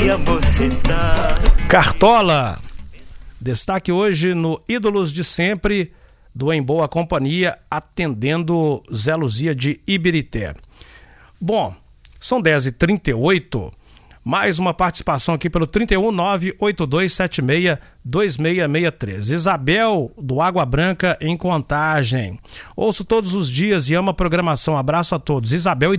minha mocidade. Cartola, destaque hoje no Ídolos de Sempre, do Em Boa Companhia, atendendo Zé Luzia de Ibirité. Bom, são 10h38, mais uma participação aqui pelo 31982762663. Isabel, do Água Branca, em Contagem. Ouço todos os dias e amo a programação. Abraço a todos. Isabel